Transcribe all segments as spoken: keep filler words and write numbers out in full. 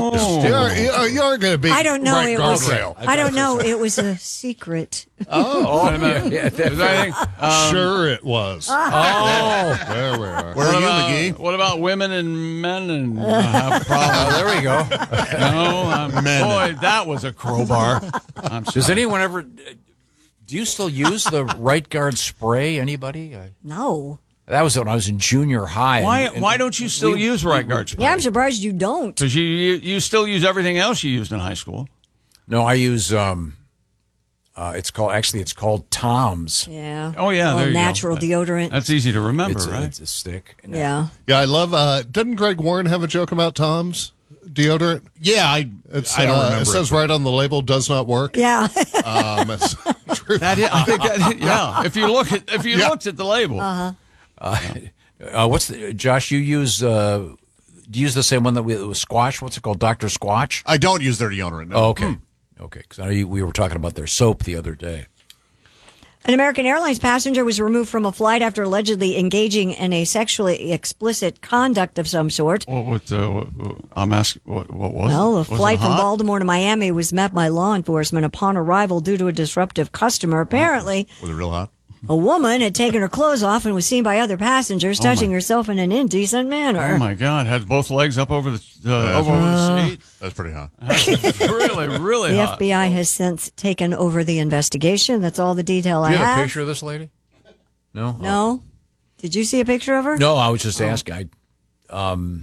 Oh, you aren't, you aren't- you aren't going to be. I don't know. Right It was. guardrail. I don't know. It was a secret. oh, yeah, Is there anything- um, Sure, it was. Oh, There we are. Where what are you, about, McGee? What about women and men and uh, have problems? Oh, there we go. No, um, Men. boy, that was a crowbar. I'm Does sorry. anyone ever? Do you still use the right guard spray? Anybody? I, No. that was when I was in junior high. Why? and- and Why don't you still we- use right guard spray? Yeah, I'm surprised you don't. Because you, you you still use everything else you used in high school. No, I use. Um, uh, it's called actually. It's called Tom's. Yeah. Oh yeah, Well, there you go. natural deodorant. That's easy to remember, It's, a, right? it's a stick. yeah. Yeah, I love. Uh, didn't Greg Warren have a joke about Tom's deodorant? Yeah, I, It's, I don't uh, remember. It says right on the label, "Does not work." Yeah. Um, it's true. That is, I think that yeah. If you look at if you Yeah. looked at the label, Uh-huh. Uh, uh, what's the Josh? You use? Uh, do you use the same one that we it was Squash? What's it called? Doctor Squatch. I don't use their deodorant. No. Oh, okay, okay. Because I know you, we were talking about their soap the other day. An American Airlines passenger was removed from a flight after allegedly engaging in a sexually explicit conduct of some sort. what, what, uh, what, what- I'm asking, what, what was Well, it? the Was it flight from hot? Baltimore to Miami was met by law enforcement upon arrival due to a disruptive customer. Apparently, Was it real hot? a woman had taken her clothes off and was seen by other passengers touching my- herself in an indecent manner. Oh my God! Had both legs up over the uh, over the seat. That's pretty hot. really, really The hot. F B I has since taken over the investigation. That's all the detail Do I you have have. a picture of this lady? No. No? Did you see a picture of her? No, I was just asking. I, um,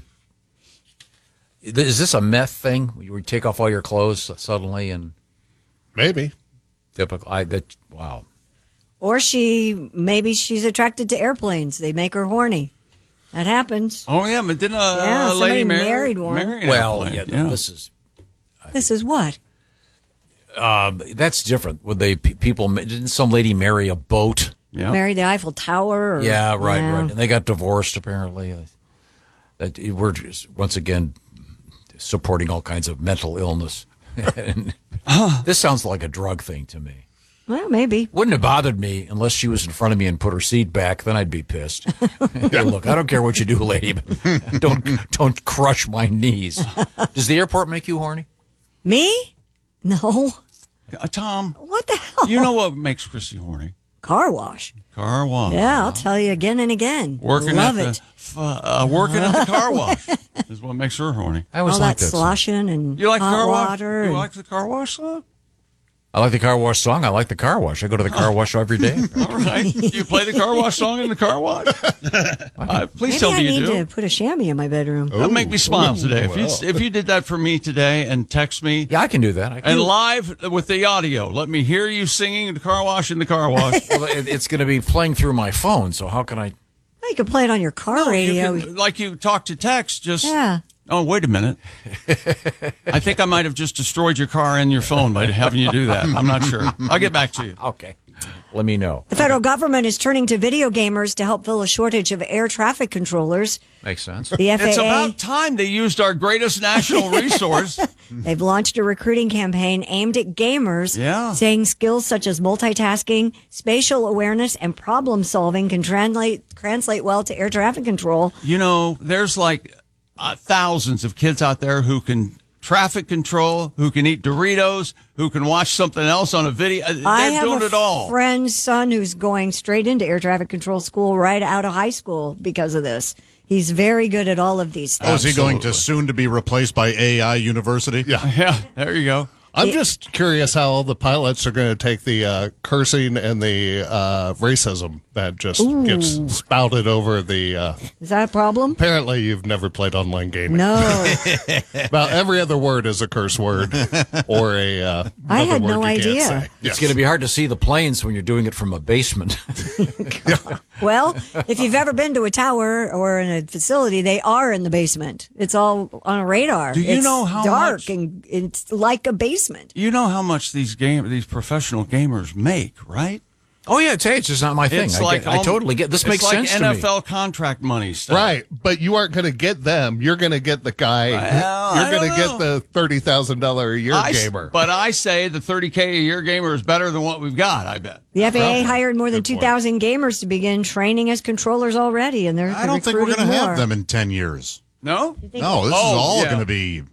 is this a meth thing? Where you take off all your clothes suddenly and Maybe. typical? I that wow. Or she, maybe she's attracted to airplanes. They make her horny. That happens. Oh yeah, but didn't a, Yeah, a somebody lady marry, married one. marry an Well, airplane? yeah, this is This is what? uh, that's different. Would they pe- people? Didn't some lady marry a boat? Yeah. Marry the Eiffel Tower? Or, Yeah, right, Yeah. right. And they got divorced apparently. That we're just once again supporting all kinds of mental illness. And this sounds like a drug thing to me. Well, maybe. Wouldn't have bothered me unless she was in front of me and put her seat back. Then I'd be pissed. Hey, look, I don't care what you do, lady, but don't don't crush my knees. Does the airport make you horny? Me? No. Uh, Tom, What the hell? you know what makes Chrissy horny? Car wash. Car wash. Yeah, I'll tell you again and again. Working Love at it. the f- uh, working at the car wash is what makes her horny. I always All like that that. song. sloshing and You like hot car wash? water. You and- like the car wash song? I like the car wash song. I like the car wash. I go to the car wash every day. All right. You play the car wash song in the car wash? Uh, please Maybe tell I me you need do. to put a chamois in my bedroom. That'll make me smile today. If well. you if you did that for me today and text me Yeah, I can do that. I can. and live with the audio, let me hear you singing the car wash in the car wash. Well, it, it's going to be playing through my phone, so how can I? Well, you can play it on your car You radio. can- like you talk to text, just Yeah. oh wait a minute. I think I might have just destroyed your car and your phone by having you do that. I'm not sure. I'll get back to you. Okay, let me know. The federal government is turning to video gamers to help fill a shortage of air traffic controllers. Makes sense. The F A A, It's about time they used our greatest national resource. they've launched a recruiting campaign aimed at gamers, Yeah. saying skills such as multitasking, spatial awareness, and problem solving can translate translate well to air traffic control. You know, there's like uh, thousands of kids out there who can traffic control, who can eat Doritos, who can watch something else on a video. Uh, They're I have doing a it all. friend's son who's going straight into air traffic control school right out of high school because of this. He's very good at all of these things. Oh, is he going to soon to be replaced by A I University? Yeah. Yeah, there you go. I'm just curious how all the pilots are going to take the uh, cursing and the uh, racism that just gets spouted over the. Uh, Is that a problem? apparently, you've never played online gaming. No. About every other word is a curse word or a. Uh, I another had word no you can't idea. say. It's Yes. going to be hard to see the planes when you're doing it from a basement. Well, if you've ever been to a tower or in a facility, they are in the basement. It's all on a radar. Do you It's know how dark much- and it's like a basement. You know how much these game these professional gamers make, right? Oh yeah, it's, hey, it's just not my thing. It's I, like get, I al- totally get. This it's makes like sense N F L to me. contract money stuff. Right, but you aren't going to get them. You're going to get the guy. Well, you're I going to don't get know. the thirty thousand dollar a year I s- gamer. But I say the thirty K a year gamer is better than what we've got, I bet. The F A A Probably. hired more than Good two point. thousand gamers to begin training as controllers already, and they're I don't think we're recruiting going to more. have them in ten years. No? No, this Oh, is all yeah. going to be